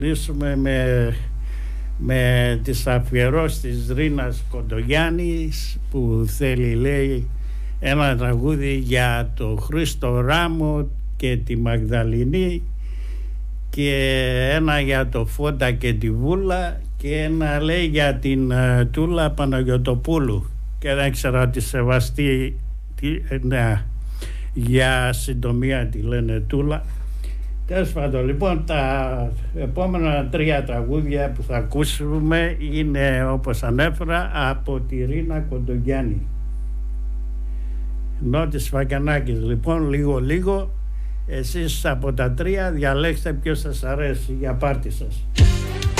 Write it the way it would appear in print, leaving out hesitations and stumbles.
Κλείσουμε με τις αφιερώσεις της Ρίνας Κοντογιάννης, που θέλει, λέει, ένα τραγούδι για το Χρήστο Ράμο και τη Μαγδαληνή, και ένα για το Φόντα και τη Βούλα, και ένα, λέει, για την Τούλα Παναγιωτοπούλου, και δεν ξέρω τη σεβαστή για συντομία τη λένε Τούλα. Τέλος πάντων, λοιπόν, τα επόμενα 3 τραγούδια που θα ακούσουμε είναι, όπως ανέφερα, από τη Ρίνα Κοντογιάννη. Νότης Φακιανάκης. Λοιπόν, λίγο εσείς από τα 3 διαλέξτε ποιος σας αρέσει για πάρτι σας.